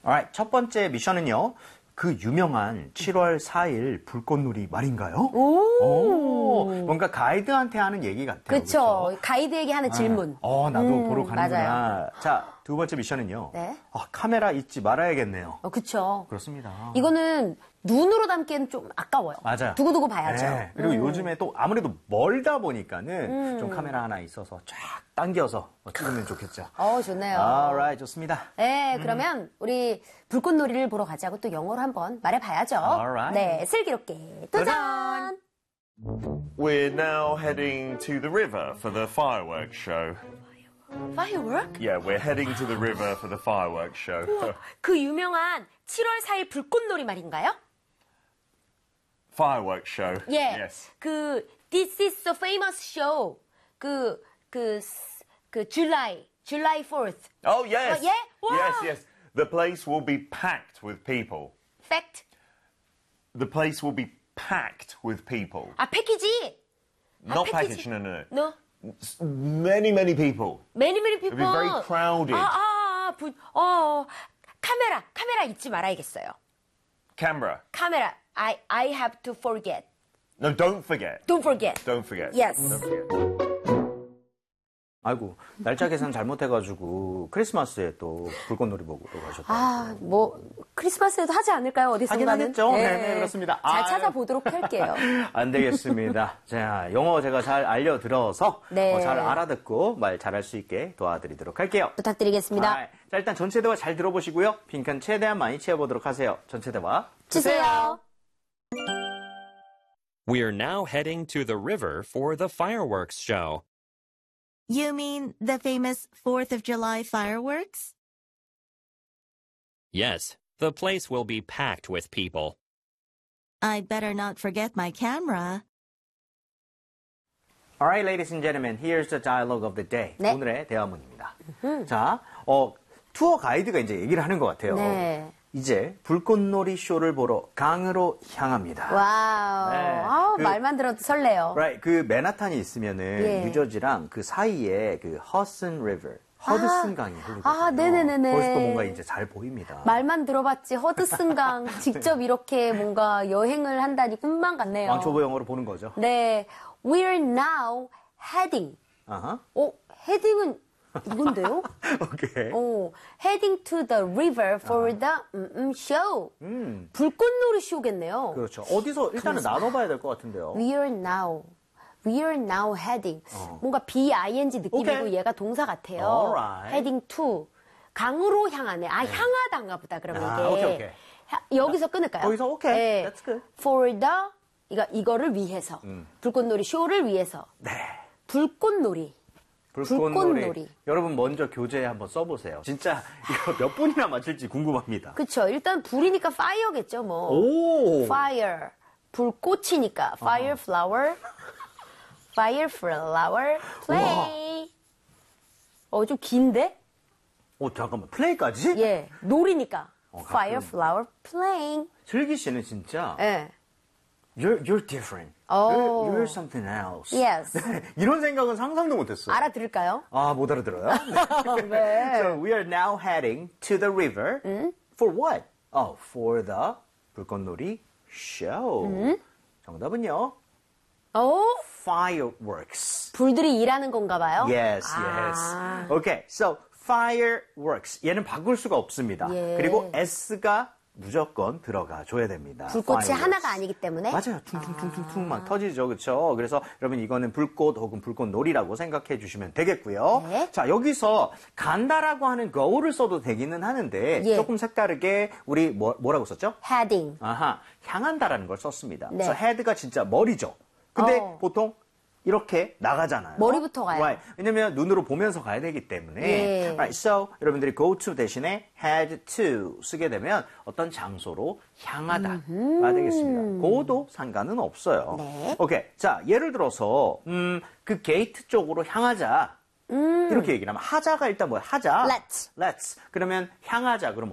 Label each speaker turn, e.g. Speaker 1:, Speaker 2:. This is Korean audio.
Speaker 1: Alright, 첫 번째 미션은요. 그 유명한 7월 4일 불꽃놀이 말인가요?
Speaker 2: 오,
Speaker 1: 뭔가 가이드한테 하는 얘기 같아요.
Speaker 2: 그렇죠. 가이드에게 하는 질문.
Speaker 1: 나도 보러 가는구나.
Speaker 2: 맞아요.
Speaker 1: 자, 두 번째 미션은요.
Speaker 2: 네.
Speaker 1: 카메라 잊지 말아야겠네요.
Speaker 2: 그렇죠.
Speaker 1: 그렇습니다.
Speaker 2: 이거는 눈으로 담기에는 좀 아까워요.
Speaker 1: 맞아요.
Speaker 2: 두고두고 봐야죠.
Speaker 1: 네. 그리고 요즘에 또 아무래도 멀다 보니까는 좀 카메라 하나 있어서 쫙 당겨서 찍으면 좋겠죠.
Speaker 2: 좋네요.
Speaker 1: Alright, 좋습니다.
Speaker 2: 네, 그러면 우리 불꽃놀이를 보러 가자고 또 영어로 한번 말해봐야죠.
Speaker 1: Alright.
Speaker 2: 네, 슬기롭게 도전!
Speaker 3: We're now heading to the river for the fireworks show.
Speaker 2: Firework?
Speaker 3: Yeah, we're heading to the river for the fireworks show.
Speaker 2: 그 유명한 7월 4일 불꽃놀이 말인가요?
Speaker 3: Fireworks show.
Speaker 2: 예.
Speaker 3: Yes.
Speaker 2: This is a famous show. July 4th.
Speaker 3: Oh, yes.
Speaker 2: yeah? Wow.
Speaker 3: Yes, yes. The place will be packed with people.
Speaker 2: Fact.
Speaker 3: The place will be packed with people.
Speaker 2: 패키지.
Speaker 3: Not package, no.
Speaker 2: No.
Speaker 3: Many, many people.
Speaker 2: Many people.
Speaker 3: It'll be very crowded.
Speaker 2: 카메라 잊지 말아야겠어요.
Speaker 3: Canberra.
Speaker 2: 카메라. I have to forget.
Speaker 3: No, don't forget.
Speaker 2: Don't forget.
Speaker 3: Don't forget.
Speaker 2: Yes.
Speaker 3: Don't forget.
Speaker 1: 아이고, 날짜 계산 잘못해가지고 크리스마스에 또 불꽃놀이 보고 또 가셨다고.
Speaker 2: 크리스마스에도 하지 않을까요? 어디선가는?
Speaker 1: 하긴 하겠죠. 네, 그렇습니다.
Speaker 2: 잘 찾아보도록 할게요.
Speaker 1: 안 되겠습니다. 자, 영어 제가 잘 알려들어서
Speaker 2: 네.
Speaker 1: 잘 알아듣고 말 잘할 수 있게 도와드리도록 할게요.
Speaker 2: 부탁드리겠습니다.
Speaker 1: 자, 일단 전체 대화 잘 들어보시고요. 빈칸 최대한 많이 채워보도록 하세요. 전체 대화
Speaker 2: 주세요.
Speaker 4: We're now heading to the river for the fireworks show.
Speaker 5: You mean the famous 4th of July fireworks?
Speaker 4: Yes, the place will be packed with people.
Speaker 5: I'd better not forget my camera.
Speaker 1: Alright, ladies and gentlemen, here's the dialogue of the day.
Speaker 2: 네.
Speaker 1: 오늘의 대화문입니다. 자, 투어 가이드가 이제 얘기를 하는 것 같아요.
Speaker 2: 네.
Speaker 1: 이제 불꽃놀이 쇼를 보러 강으로 향합니다.
Speaker 2: 와우.
Speaker 1: 네.
Speaker 2: 말만 들어도 설레요.
Speaker 1: Right, 그 맨하탄이 있으면은
Speaker 2: 예.
Speaker 1: 뉴저지랑 그 사이에 그 허슨 리버, 허드슨 강이 흐르거든요.
Speaker 2: 네네네네.
Speaker 1: 거기서 또 뭔가 이제 잘 보입니다.
Speaker 2: 말만 들어봤지 허드슨강 직접 이렇게 뭔가 여행을 한다니 꿈만 같네요.
Speaker 1: 왕초보 영어로 보는 거죠.
Speaker 2: 네. We're now heading.
Speaker 1: 아하.
Speaker 2: 헤딩은 이건데요?
Speaker 1: 오케이.
Speaker 2: Heading to the river for the show. 불꽃놀이 쇼겠네요.
Speaker 1: 그렇죠. 어디서 일단은 나눠봐야 될 것 같은데요.
Speaker 2: We're now heading. 뭔가 BING 느낌이고
Speaker 1: 오케이.
Speaker 2: 얘가 동사 같아요.
Speaker 1: Alright.
Speaker 2: Heading to. 강으로 향하네. 향하다인가 보다, 그러면 이게.
Speaker 1: 오케이.
Speaker 2: 여기서 끊을까요?
Speaker 1: 거기서 오케이.
Speaker 2: 네.
Speaker 1: That's good.
Speaker 2: For the, 이거를 위해서. 불꽃놀이 쇼를 위해서.
Speaker 1: 네.
Speaker 2: 불꽃놀이. 불꽃놀이.
Speaker 1: 여러분 먼저 교재에 한번 써보세요. 진짜 이거 몇 분이나 맞힐지 궁금합니다.
Speaker 2: 그쵸. 일단 불이니까 fire겠죠, 뭐.
Speaker 1: 오.
Speaker 2: fire. 불꽃이니까. fire flower. play. 좀 긴데?
Speaker 1: 잠깐만. 플레이까지?
Speaker 2: 예. 놀이니까. fire,
Speaker 1: 가끔.
Speaker 2: flower, playing.
Speaker 1: 슬기 씨는 진짜
Speaker 2: 예.
Speaker 1: You're different.
Speaker 2: 오.
Speaker 1: You're something else.
Speaker 2: Yes.
Speaker 1: 이런 생각은 상상도 못했어요.
Speaker 2: 알아들을까요?
Speaker 1: 못 알아들어요?
Speaker 2: 네.
Speaker 1: So we are now heading to the river. For what? For the 불꽃놀이 show. 정답은요? Fireworks.
Speaker 2: 불들이 일하는 건가 봐요?
Speaker 1: Yes. Okay, so fireworks. 얘는 바꿀 수가 없습니다.
Speaker 2: 예.
Speaker 1: 그리고 S가 무조건 들어가 줘야 됩니다.
Speaker 2: 불꽃이
Speaker 1: fireworks.
Speaker 2: 하나가 아니기 때문에?
Speaker 1: 맞아요. 퉁퉁퉁퉁퉁 막 터지죠. 그렇죠? 그래서 여러분 이거는 불꽃 혹은 불꽃놀이라고 생각해 주시면 되겠고요.
Speaker 2: 네.
Speaker 1: 자, 여기서 간다라고 하는 go를 써도 되기는 하는데
Speaker 2: 예.
Speaker 1: 조금 색다르게 우리 뭐라고 썼죠?
Speaker 2: heading.
Speaker 1: 향한다라는 걸 썼습니다.
Speaker 2: 네.
Speaker 1: 그래서 head가 진짜 머리죠. 근데 보통 이렇게 나가잖아요.
Speaker 2: 머리부터 가요.
Speaker 1: Right. 왜냐면 눈으로 보면서 가야 되기 때문에.
Speaker 2: 예.
Speaker 1: Right. So 여러분들이 go to 대신에 head to 쓰게 되면 어떤 장소로 향하다가 되겠습니다. go도 상관은 없어요.
Speaker 2: 네.
Speaker 1: 오케이. 자, 예를 들어서 그 게이트 쪽으로 향하자. 이렇게 얘기를 하면 하자가 일단 뭐야? 하자.
Speaker 2: Let's.
Speaker 1: 그러면 향하자. 그럼